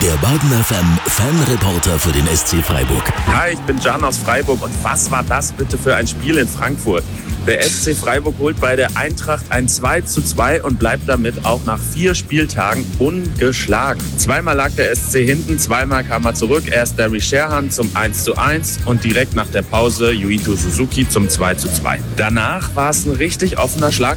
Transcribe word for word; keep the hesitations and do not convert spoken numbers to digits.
der Baden F M Fanreporter für den S C Freiburg. Hi, ich bin Can aus Freiburg und was war das bitte für ein Spiel in Frankfurt? Der S C Freiburg holt bei der Eintracht ein zwei zu zwei und bleibt damit auch nach vier Spieltagen ungeschlagen. Zweimal lag der S C hinten, zweimal kam er zurück. Erst Derry Sherhan zum eins zu eins und direkt nach der Pause Yuito Suzuki zum zwei zu zwei. Danach war es ein richtig offener Schlag